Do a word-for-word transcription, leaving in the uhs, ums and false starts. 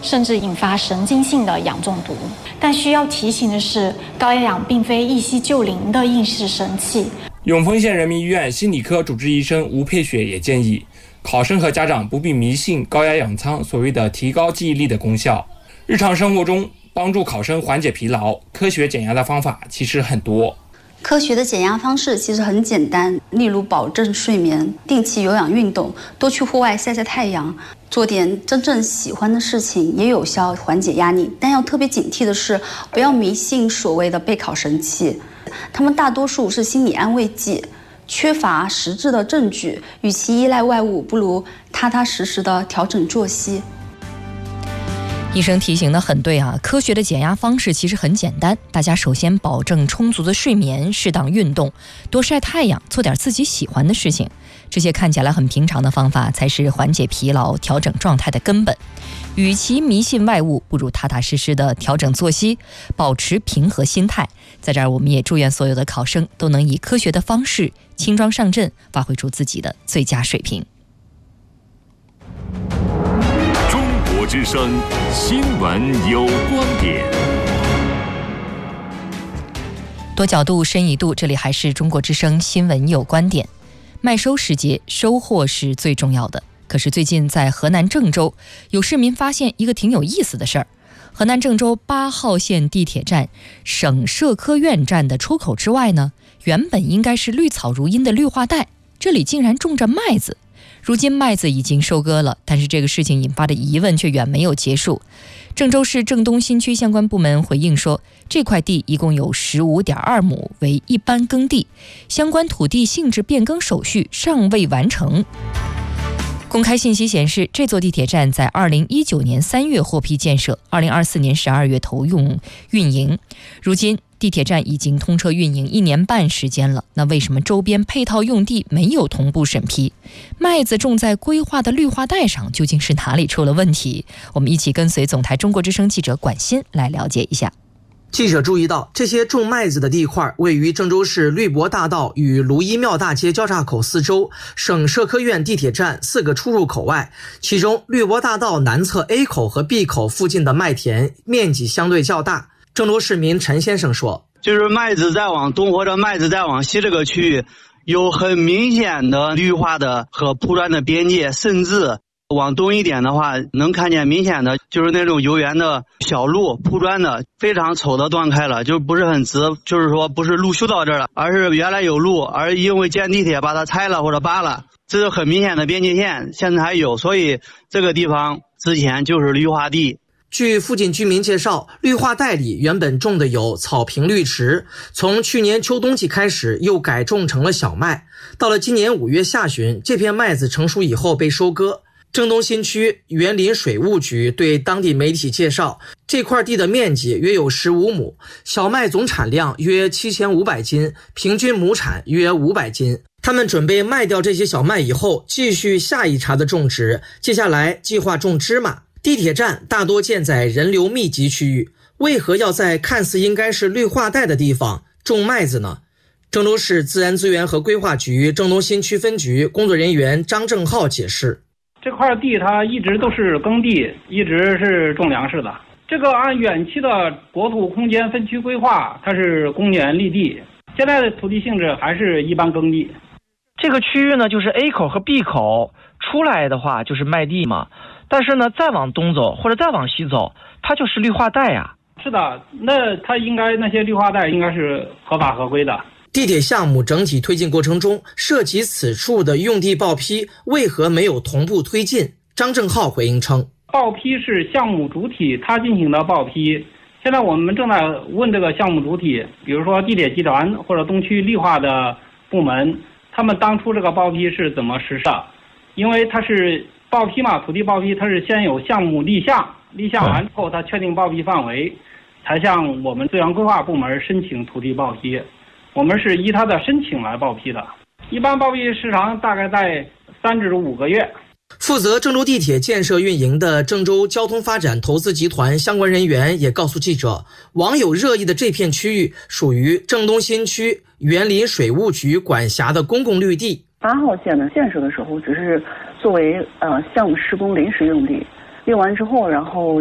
甚至引发神经性的氧中毒。但需要提醒的是，高压氧并非一夕就灵的应试神器。 永丰县人民医院心理科主治医生吴佩雪也建议，考生和家长不必迷信高压氧舱所谓的提高记忆力的功效。日常生活中，帮助考生缓解疲劳，科学减压的方法其实很多。 科学的减压方式其实很简单，例如保证睡眠、定期有氧运动、多去户外晒晒太阳，做点真正喜欢的事情，也有效缓解压力。但要特别警惕的是，不要迷信所谓的备考神器，他们大多数是心理安慰剂，缺乏实质的证据。与其依赖外物，不如踏踏实实的调整作息。 医生提醒的很对啊，科学的减压方式其实很简单，大家首先保证充足的睡眠，适当运动，多晒太阳，做点自己喜欢的事情。这些看起来很平常的方法，才是缓解疲劳、调整状态的根本。与其迷信外物，不如踏踏实实的调整作息，保持平和心态。在这儿，我们也祝愿所有的考生都能以科学的方式轻装上阵，发挥出自己的最佳水平。 中国之声新闻有观点， 多角度深一度，这里还是中国之声新闻有观点。麦收时节，收获是最重要的。可是最近在河南郑州，有市民发现一个挺有意思的事儿。河南郑州八号线地铁站省社科院站的出口之外呢，原本应该是绿草如茵的绿化带，这里竟然种着麦子。如今麦子已经收割了，但是这个事情引发的疑问却远没有结束。郑州市郑东新区相关部门回应说，这块地一共有 十五点二亩为一般耕地，相关土地性质变更手续尚未完成。公开信息显示，这座地铁站在二零一九年三月获批建设，二零二四年十二月投用运营。如今地铁站已经通车运营一年半时间了，那为什么周边配套用地没有同步审批？麦子种在规划的绿化带上，究竟是哪里出了问题？我们一起跟随总台中国之声记者管欣来了解一下。 记者注意到，这些种麦子的地块位于郑州市绿博大道与卢一庙大街交叉口四周省社科院地铁站四个出入口外，其中绿博大道南侧 A 口和 B 口附近的麦田面积相对较大。郑州市民陈先生说， 就是麦子再往东或者麦子再往西这个区域有很明显的绿化的和铺砖的边界，甚至往东一点的话，能看见明显的就是那种游园的小路，铺砖的非常丑的断开了，就不是很直，就是说不是路修到这儿了，而是原来有路，而因为建地铁把它拆了或者扒了，这是很明显的边界线，现在还有，所以这个地方之前就是绿化地。 据附近居民介绍，绿化带里原本种的有草坪绿植，从去年秋冬季开始又改种成了小麦，到了今年五月下旬，这片麦子成熟以后被收割。郑东新区园林水务局对当地媒体介绍，这块地的面积约有十五亩，小麦总产量约七千五百斤，平均亩产约五百斤。他们准备卖掉这些小麦以后，继续下一茬的种植，接下来计划种芝麻。地铁站大多建在人流密集区域，为何要在看似应该是绿化带的地方种麦子呢？郑州市自然资源和规划局郑东新区分局工作人员张正浩解释， 这块地它一直都是耕地，一直是种粮食的。这个按远期的国土空间分区规划，它是公园绿地，现在的土地性质还是一般耕地。 这个区域呢，就是 A 口和 B 口出来的话就是麦地嘛，但是呢再往东走或者再往西走，它就是绿化带呀。 是的，那它应该那些绿化带应该是合法合规的。 地铁项目整体推进过程中，涉及此处的用地报批为何没有同步推进？张正浩回应称， 报批是项目主体他进行的报批，现在我们正在问这个项目主体，比如说地铁集团或者东区绿化的部门，他们当初这个报批是怎么实施的？因为它是报批嘛，土地报批它是先有项目立项，立项完后它确定报批范围，才向我们资源规划部门申请土地报批。我们是依他的申请来报批的，一般报批时长大概在三至五个月。 负责郑州地铁建设运营的郑州交通发展投资集团相关人员也告诉记者，网友热议的这片区域属于郑东新区园林水务局管辖的公共绿地。 八号线的建设的时候只是作为呃项目施工临时用地，用完之后然后